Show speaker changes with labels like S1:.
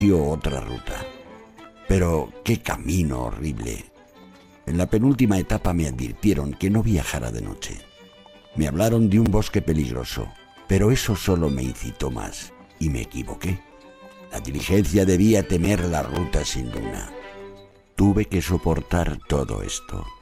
S1: dio otra ruta. Pero qué camino horrible. En la penúltima etapa me advirtieron que no viajara de noche. Me hablaron de un bosque peligroso, pero eso solo me incitó más, y me equivoqué. La diligencia debía temer la ruta sin luna. Tuve que soportar todo esto.